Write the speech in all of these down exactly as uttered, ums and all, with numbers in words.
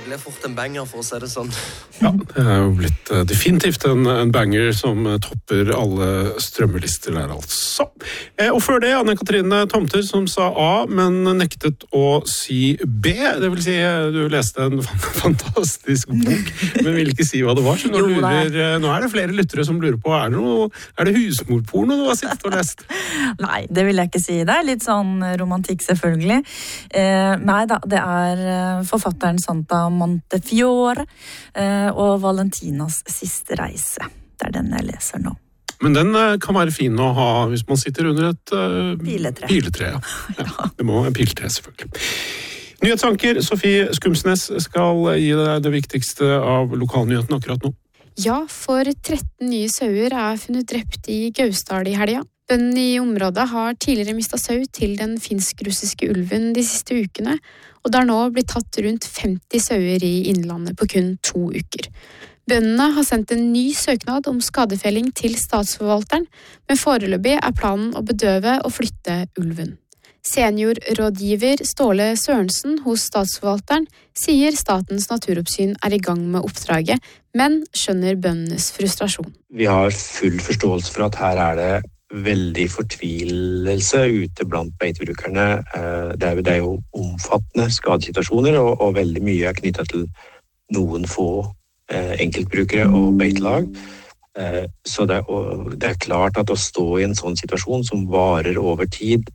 ble fort en banger, for å si det sånn. Ja, det er jo blitt uh, definitivt en, en banger som uh, topper alle strømmelister der, altså. Eh, og før det, Anne-Katrine Tomter som sa A, men nektet å si B. Det vil si, du leste en fantastisk bok, men ville ikke si hva det var. Så nå, Jo, lurer, uh, nå er det flere lyttere som lurer på, er det, noe, er det husmorporno du har sittet og lest? Nei, det vil jeg ikke si. Det er litt sånn romantikk, selvfølgelig. Eh, nei da, det er forfatteren Santa Montefiore eh, og Valentinas siste reise. Det er den jeg leser nå. Men den eh, kan være fin å ha hvis man sitter under et uh, Piletre. Piletre, ja. Ja. Det må være piletre, selvfølgelig. Nyhetsanker Sofie Skumsnes skal gi deg det viktigste av lokalnyheten akkurat nå. Ja, for tretten nye sauer er funnet drept i Gausdal i helga. Bøndene i området har tidligere mistet sau til den finsk-russiske ulven de siste ukene, og det har nå blitt tatt rundt femti sauer i innlandet på kun to uker. Bøndene har sendt en ny søknad om skadefelling til statsforvalteren, men foreløpig er planen å bedøve og flytte ulven. Seniorrådgiver Ståle Sørensen hos statsforvalteren sier Statens naturoppsyn er i gang med oppdraget, men skjønner bøndenes frustrasjon. Vi har full forståelse for at her er det veldig fortvilelse ute blant beitebrukerne. Det er, det er jo omfattende skadesituasjoner, og, og veldig mye er knyttet til noen få eh, enkeltbrukere og beitelag. Eh, så det, og det er klart at å stå i en sånn situasjon som varer over tid,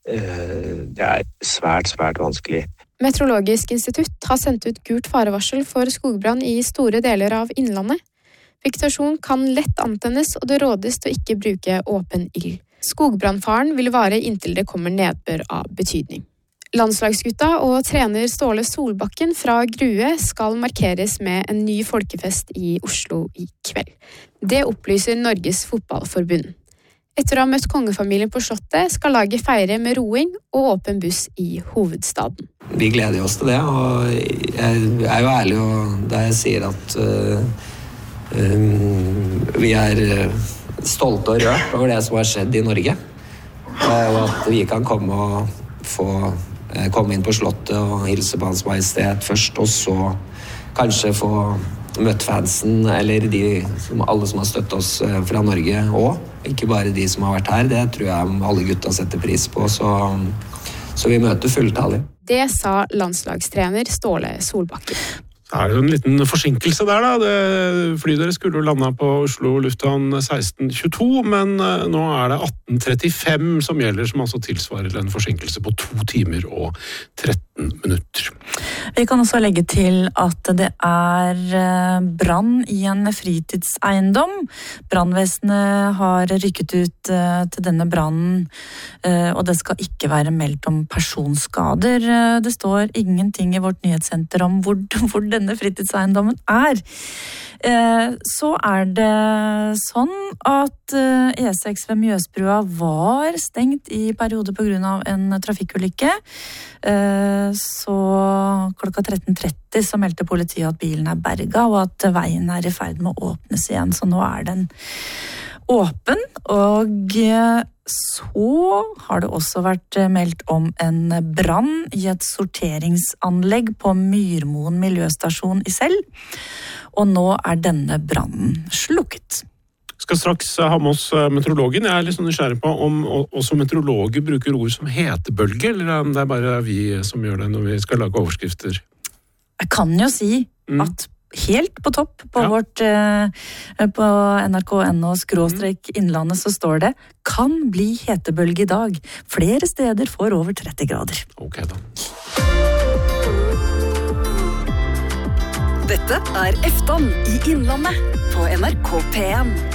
eh, det er svært, svært vanskelig. Meteorologisk institutt har sendt ut gult farevarsel for skogbrann i store deler av innlandet. Vegetasjon kan lett antennes, og det rådes til å ikke bruke åpen ild. Skogbrannfaren vil vare inntil det kommer nedbør av betydning. Landslagsgutta og trener Ståle Solbakken fra Grue skal markeres med en ny folkefest i Oslo i kveld. Det opplyser Norges Fotballforbund. Etter å ha møtt kongefamilien på Slottet, skal laget feire med roing og åpen buss i hovedstaden. Vi gleder oss til det, og jeg er jo ærlig da jeg sier at uh, um, vi er stolte og rørt over det som har skjedd i Norge, og at vi kan komme og få komme inn på Slottet og hilse på Hans Majestet først, og så kanskje få møtt fansen, eller de, alle som har støttet oss fra Norge også. Ikke bare de som har vært her, det tror jeg alle gutta setter pris på, så, så vi møter fulltallig. Det sa landslagstrener Ståle Solbakken. Det er jo en liten forsinkelse der da. Det flyet dere skulle jo lande på Oslo lufthavn seksten tjueto, men nå er det atten trettifem som gjelder, som altså tilsvarer en forsinkelse på to timer og tretten minutter. Vi kan også legge til at det er brann i en fritidseiendom. Brannvesenet har rykket ut til denne brannen, og det skal ikke være meldt om personskader. Det står ingenting i vårt nyhetssenter om hvor, hvor denne fritidseiendommen er. Så er det sånn at E seks ved Mjøsbrua var stengt i periode på grunn av en trafikkulykke. Så klokka tretten tretti så meldte politiet at bilen er berga, og at veien er i ferd med å åpnes igjen. Så nå er den åpen, og så har det også vært meldt om en brann i et sorteringsanlegg på Myrmoen miljøstasjon i Sel, og nå er denne brannen slukket. Skal straks ha med oss meteorologen. Jeg er litt sånn nysgjerrig på om også meteorologer bruker ord som hetebølge, eller om det er bare vi som gjør det når vi skal lage overskrifter. Jeg kan jo si mm. at helt på topp på ja. vårt eh, på N R K N O skråstrek innlandet så står det kan bli hetebølge i dag. Flere steder får over tretti grader. Ok da. Dette er Eftan i Innlandet på N R K P en.